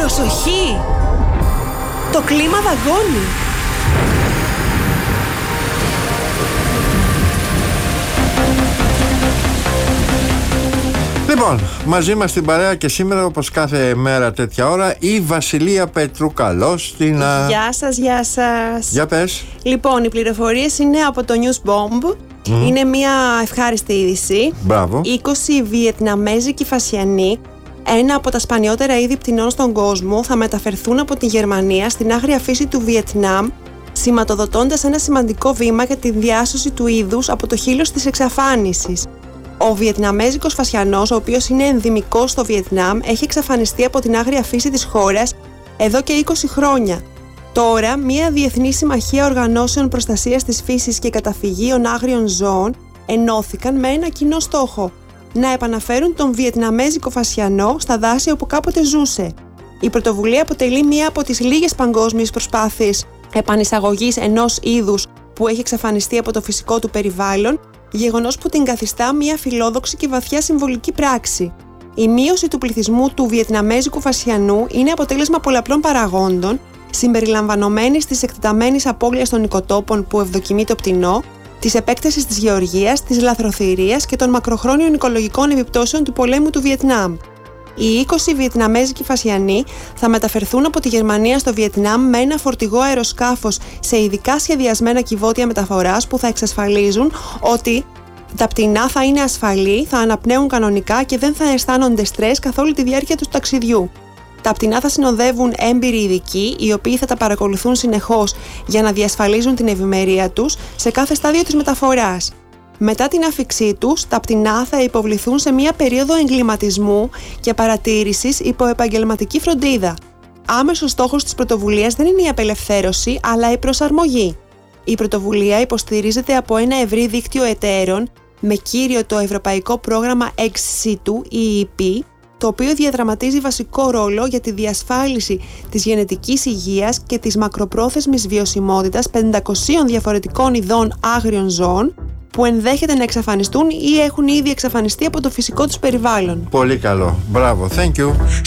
Προσοχή! Το κλίμα δαγκώνει. Λοιπόν, μαζί μας στην παρέα και σήμερα, όπως κάθε μέρα τέτοια ώρα, η Βασιλεία Πετρού. Καλώς την... Γεια σας, γεια σας. Για πες. Λοιπόν, οι πληροφορίες είναι από το News Bomb. Είναι μια ευχάριστη είδηση. Μπράβο. 20 Βιετναμέζικοι φασιανοί, ένα από τα σπανιότερα είδη πτηνών στον κόσμο, θα μεταφερθούν από τη Γερμανία στην άγρια φύση του Βιετνάμ, σηματοδοτώντας ένα σημαντικό βήμα για τη διάσωση του είδους από το χείλος της εξαφάνισης. Ο Βιετναμέζικος φασιανός, ο οποίος είναι ενδημικός στο Βιετνάμ, έχει εξαφανιστεί από την άγρια φύση της χώρας εδώ και 20 χρόνια. Τώρα, μια διεθνή συμμαχία οργανώσεων προστασίας της φύσης και καταφυγίων άγριων ζώων ενώθηκαν με ένα κοινό στόχο: να επαναφέρουν τον Βιετναμέζικο φασιανό στα δάση όπου κάποτε ζούσε. Η πρωτοβουλία αποτελεί μία από τις λίγες παγκόσμιες προσπάθειες επανεισαγωγής ενός είδους που έχει εξαφανιστεί από το φυσικό του περιβάλλον, γεγονός που την καθιστά μία φιλόδοξη και βαθιά συμβολική πράξη. Η μείωση του πληθυσμού του Βιετναμέζικου φασιανού είναι αποτέλεσμα πολλαπλών παραγόντων, συμπεριλαμβανομένης της εκτεταμένης απώλειας των οικοτόπων που ευδοκιμεί το πτηνό, της επέκτασης της γεωργίας, της λαθροθυρίας και των μακροχρόνιων οικολογικών επιπτώσεων του πολέμου του Βιετνάμ. Οι 20 Βιετναμέζικοι φασιανοί θα μεταφερθούν από τη Γερμανία στο Βιετνάμ με ένα φορτηγό αεροσκάφος σε ειδικά σχεδιασμένα κυβότια μεταφοράς που θα εξασφαλίζουν ότι τα πτηνά θα είναι ασφαλή, θα αναπνέουν κανονικά και δεν θα αισθάνονται στρες καθ' όλη τη διάρκεια του ταξιδιού. Τα πτηνά θα συνοδεύουν έμπειροι ειδικοί, οι οποίοι θα τα παρακολουθούν συνεχώς για να διασφαλίζουν την ευημερία τους σε κάθε στάδιο της μεταφοράς. Μετά την άφιξή τους, τα πτηνά θα υποβληθούν σε μία περίοδο εγκληματισμού και παρατήρησης υπό επαγγελματική φροντίδα. Άμεσος στόχος της πρωτοβουλίας δεν είναι η απελευθέρωση, αλλά η προσαρμογή. Η πρωτοβουλία υποστηρίζεται από ένα ευρύ δίκτυο εταίρων, με κύριο το Ευρωπαϊκό Πρόγραμμα Ex-Situ, EEP, το οποίο διαδραματίζει βασικό ρόλο για τη διασφάλιση της γενετικής υγείας και της μακροπρόθεσμης βιωσιμότητας 500 διαφορετικών ειδών άγριων ζώων που ενδέχεται να εξαφανιστούν ή έχουν ήδη εξαφανιστεί από το φυσικό τους περιβάλλον. Πολύ καλό. Μπράβο. Thank you.